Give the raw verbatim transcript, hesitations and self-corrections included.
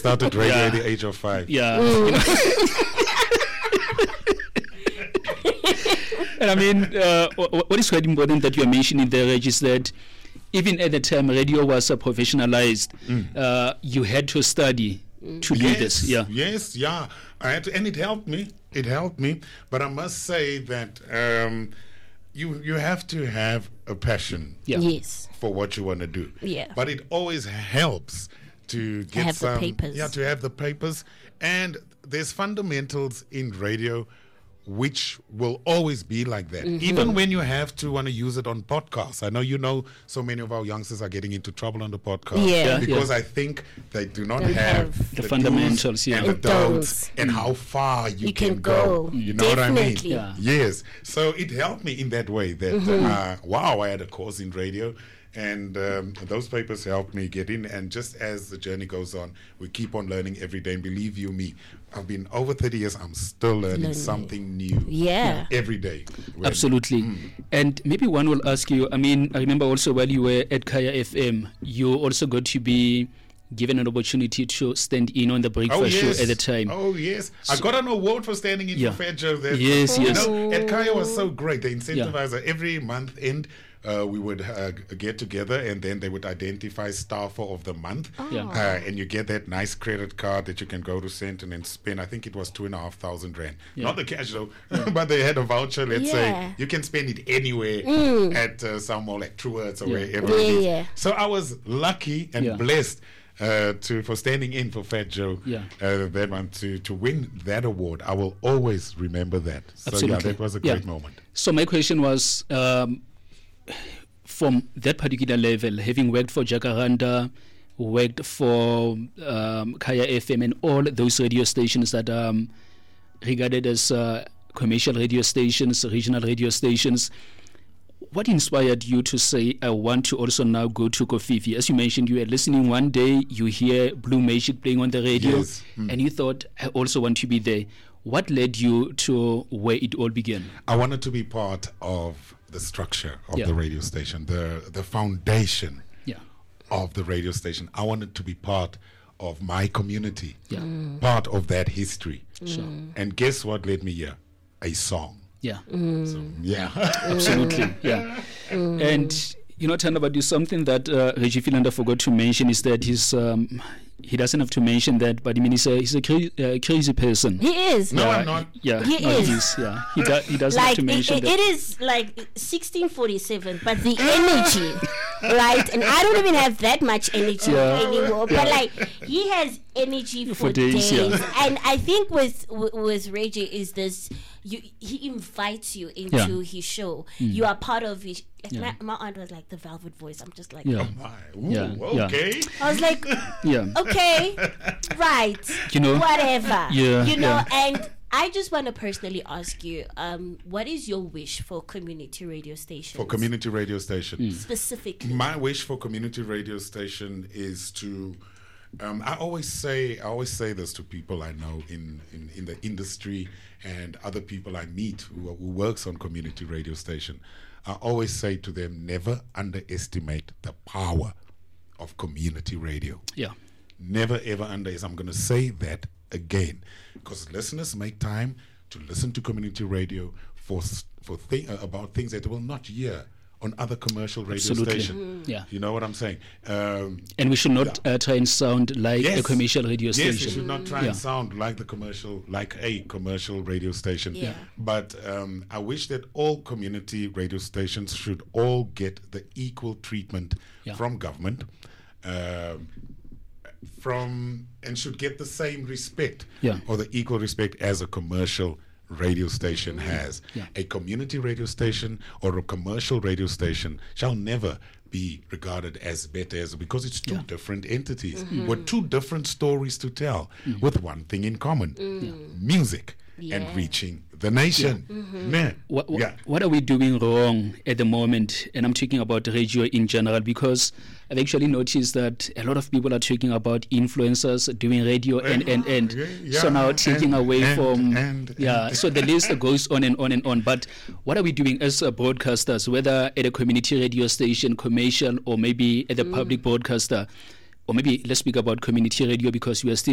started radio Yeah. at the age of five. Yeah. You know. And I mean, uh, wh- what is quite important that you are mentioning there, Reg, is that even at the time radio was uh, professionalized, Mm. uh, you had to study to do Yes, this. Yeah. yes, yeah. I had to, and it helped me. It helped me. But I must say that um, you you have to have a passion Yeah. Yes. for what you want to do. Yeah. But it always helps to get have the some papers. Yeah, to have the papers. And there's fundamentals in radio which will always be like that. Mm-hmm. Even when you have to want to use it on podcasts. I know you know so many of our youngsters are getting into trouble on the podcast. Yeah. Yeah, Because yeah. I think they do not Don't have, have the do's fundamentals, yeah. and the And don'ts don'ts. and how far you, You can, can go. go. You know what I mean? Definitely. Yeah. Yes. So it helped me in that way that, Mm-hmm. uh, wow, I had a course in radio. And um, those papers helped me get in. And just as the journey goes on, we keep on learning every day. And believe you me, I've been over thirty years. I'm still learning Learning. something new Yeah. every day. When- Absolutely. Mm. And maybe one will ask you, I mean, I remember also while you were at Kaya F M, you also got to be given an opportunity to stand in on the breakfast Oh, yes. show at the time. Oh, yes. I got an award for standing in Yeah. for Fat Joe. That, Yes, you yes. know, at Kaya was so great. The incentivizer every month end. Uh, we would uh, g- get together and then they would identify staffer of the month. Yeah. Uh, and you get that nice credit card that you can go to Centon and spend. I think it was two and a half thousand rand. Yeah. Not the cash though, but they had a voucher. Let's Yeah. say you can spend it anywhere at uh, some mall like Truworths or Yeah. wherever Yeah, it is. yeah. So I was lucky and Yeah. blessed uh, to for standing in for Fat Joe Yeah. uh, that one to to win that award. I will always remember that. So yeah, Absolutely. that was a Yeah. great moment. So my question was, um, from that particular level, having worked for Jacaranda, worked for um, Kaya F M and all those radio stations that are um, regarded as uh, commercial radio stations, regional radio stations, what inspired you to say, I want to also now go to Kofifi? As you mentioned, you were listening one day, you hear Blue Magic playing on the radio, Yes. Mm. and you thought, I also want to be there. What led you to where it all began? I wanted to be part of the structure of Yeah. the radio station, the the foundation Yeah. of the radio station. I wanted to be part of my community, Yeah. part of that history. Sure. And guess what led me here? A song. Yeah. So, yeah. Absolutely, yeah. And you know, Thanda, but something that uh, Reggie Philander forgot to mention is that he's um, he doesn't have to mention that, but I mean, he's a he's a cra- uh, crazy person. He is. No, yeah, I'm not. Yeah, He no, is. is. Yeah, he does. He doesn't Like have to it, mention it, that. it is like sixteen forty-seven, but the energy, right? And I don't even have that much energy Yeah. anymore. Yeah. But like he has energy for, For days, days, yeah. and I think with with, with Reggie is this. You, he invites you into Yeah. his show. You are part of his. Like Yeah. my, my aunt was like the velvet voice. I'm just like, Yeah, My, ooh, Yeah, yeah. okay. I was like, yeah. okay, right, You know, whatever. Yeah, you know, yeah. and I just want to personally ask you, um, what is your wish for community radio stations? For community radio station. specifically. My wish for community radio station is to um, I always say I always say this to people I know in, in, in the industry and other people I meet who, who works on community radio station. I always say to them, never underestimate the power of community radio. Yeah, Never ever underestimate. I'm going to say that again because listeners make time to listen to community radio for s- for thi- uh, about things that they will not hear on other commercial radio Absolutely. stations. yeah. You know what I'm saying? Um, And we should not uh, try and sound like yes, a commercial radio yes, it station. should not try Yeah. and sound like the commercial, like a commercial radio station. Yeah. But um, I wish that all community radio stations should all get the equal treatment Yeah. from government, um, from and should get the same respect Yeah. or the equal respect as a commercial radio station has. Yeah. A community radio station or a commercial radio station shall never be regarded as better as because it's two Yeah. different entities with two different stories to tell with one thing in common: music Yeah. and reaching the nation. Man, What, what, yeah. what are we doing wrong at the moment? And I'm talking about radio in general because I've actually noticed that a lot of people are talking about influencers doing radio and, and, and Yeah, so now and- taking away and- from, and- yeah, and- so the list goes on and on and on. But what are we doing as uh, broadcasters, whether at a community radio station, commercial, or maybe at the public broadcaster? Or maybe let's speak about community radio because we are still